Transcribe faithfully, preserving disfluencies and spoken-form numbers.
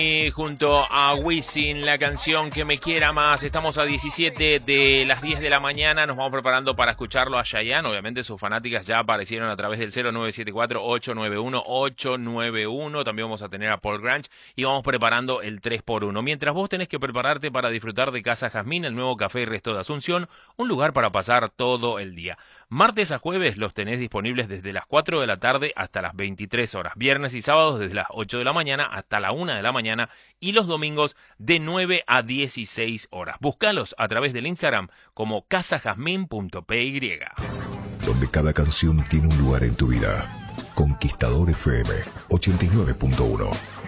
Y junto a Wisin, la canción Que Me Quiera Más. Estamos a diecisiete de las diez de la mañana. Nos vamos preparando para escucharlo a Chayanne. Obviamente sus fanáticas ya aparecieron a través del cero nueve siete cuatro, ocho nueve uno, ocho nueve uno. También vamos a tener a Paul Grange y vamos preparando el tres por uno. Mientras vos tenés que prepararte para disfrutar de Casa Jazmín, el nuevo café y resto de Asunción, un lugar para pasar todo el día. Martes a jueves los tenés disponibles desde las cuatro de la tarde hasta las veintitrés horas. Viernes y sábados desde las ocho de la mañana hasta la una de la mañana. Y los domingos de nueve a dieciséis horas. Búscalos a través del Instagram como casa jazmín punto p y. Donde cada canción tiene un lugar en tu vida. Conquistador F M ochenta y nueve punto uno.